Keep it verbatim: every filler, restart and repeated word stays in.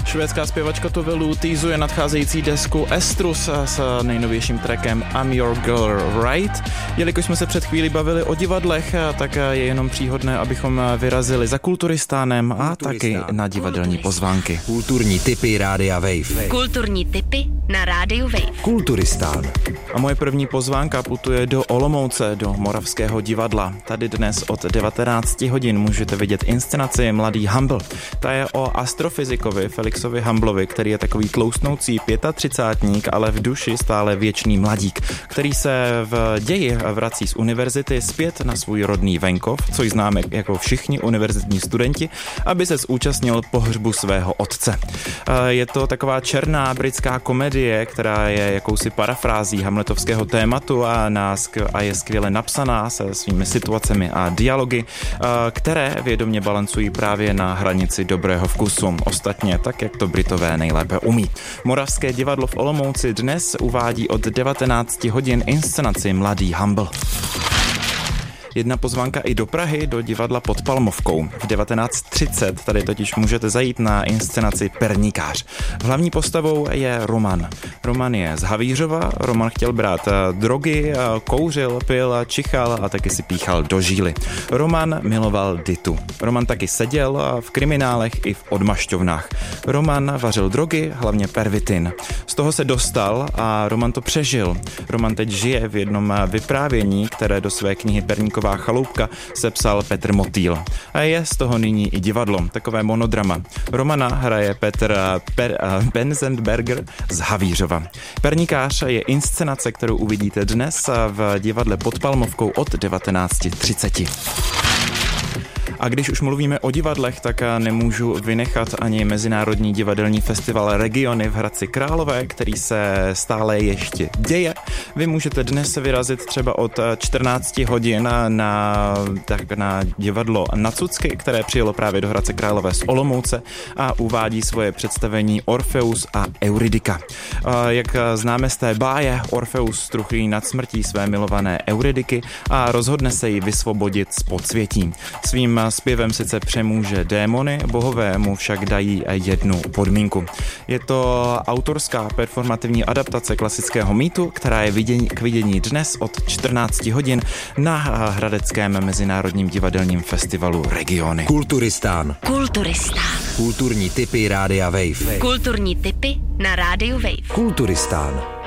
Švédská zpěvačka Tove Lo teasuje nadcházející desku Estrus s nejnovějším trackem I'm Your Girl Right. Jelikož jsme se před chvíli bavili o divadlech, tak je jenom příhodné, abychom vyrazili za Kulturistánem a taky na divadelní pozvánky. Kulturní tipy Rádia Wave. Kulturní tipy na Rádiu Wave. Kulturistán. A moje první pozvánka putuje do Olomouce, do Moravského divadla. Tady dnes od devatenáct hodin můžete vidět inscenaci Mladý Humble. Ta je o astrofyzikovi Felixovi Humblovi, který je takový tloustnoucí třicátník, ale v duši stále věčný mladík, který se v ději vrací z univerzity zpět na svůj rodný venkov, což známe jako všichni univerzitní studenti, aby se zúčastnil pohřbu svého otce. Je to taková černá britská komedie, která je jakousi parafrází hamletovského tématu a, nás, a je skvěle napsaná se svými situacemi a dialogy, které vědomě balancují právě na hranici dobrého vkusu. Ostatně tak, jak to Britové nejlépe umí. Moravské divadlo v Olomouci dnes uvádí od devatenáct hodin inscenaci Mladý Humble. Jedna pozvánka i do Prahy, do divadla Pod Palmovkou. V devatenáct třicet tady totiž můžete zajít na inscenaci Perníkář. Hlavní postavou je Roman. Roman je z Havířova, Roman chtěl brát drogy, kouřil, pil, čichal a taky si píchal do žíly. Roman miloval Ditu. Roman taky seděl v kriminálech i v odmašťovnách. Roman vařil drogy, hlavně pervitin. Z toho se dostal a Roman to přežil. Roman teď žije v jednom vyprávění, které do své knihy Perníková chaloupka sepsal Petr Motýl. A je z toho nyní i divadlo, takové monodrama. Romana hraje Petr per, uh, Benzenberger z Havířova. Perníkář je inscenace, kterou uvidíte dnes v divadle Pod Palmovkou od devatenáct třicet. A když už mluvíme o divadlech, tak nemůžu vynechat ani Mezinárodní divadelní festival Regiony v Hradci Králové, který se stále ještě děje. Vy můžete dnes vyrazit třeba od čtrnáct hodin na, tak na divadlo Nacucky, které přijelo právě do Hradce Králové z Olomouce a uvádí svoje představení Orfeus a Eurydika. Jak známe z té báje, Orfeus struchlí nad smrtí své milované Eurydiky a rozhodne se ji vysvobodit z podsvětí. Svým zpěvem sice přemůže démony, bohové mu však dají jednu podmínku. Je to autorská performativní adaptace klasického mýtu, která je vidění, k vidění dnes od čtrnáct hodin na Hradeckém mezinárodním divadelním festivalu Regiony. Kulturistán. Kulturistán. Kulturní tipy Rádia Wave. Kulturní tipy na Rádiu Wave. Kulturistán.